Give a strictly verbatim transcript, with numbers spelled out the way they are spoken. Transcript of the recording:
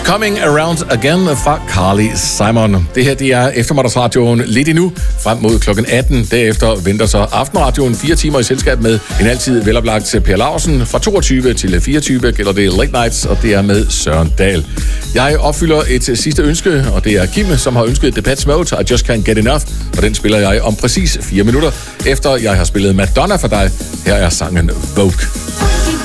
Coming Around Again fra Carly Simon. Det her, det er eftermiddagsradioen lidt endnu, frem mod klokken atten. Derefter venter så aftenradioen fire timer i selskab med en altid veloplagt Per Lausen. Fra toogtyve til fireogtyve gælder det Late Nights, og det er med Søren Dahl. Jeg opfylder et sidste ønske, og det er Kim, som har ønsket Depeche Mode, I Just Can't Get Enough, og den spiller jeg om præcis fire minutter, efter jeg har spillet Madonna for dig. Her er sangen Vogue.